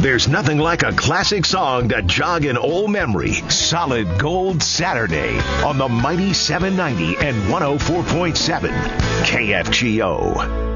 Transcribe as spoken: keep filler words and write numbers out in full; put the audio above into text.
There's nothing like a classic song to jog an old memory. Solid Gold Saturday on the Mighty seven ninety and one oh four point seven K F G O.